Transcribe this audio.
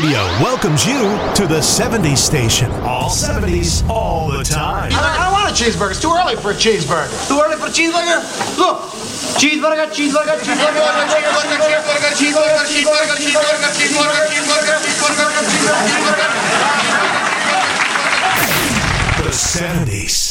Radio welcomes you to the 70s station. All 70s, all the time. I don't want a cheeseburger. It's too early for a cheeseburger. Too early for a cheeseburger? Look. Cheeseburger, cheeseburger, cheeseburger, cheeseburger, cheeseburger, cheeseburger, cheeseburger, cheeseburger, cheeseburger, cheeseburger, cheeseburger, cheeseburger. The 70s.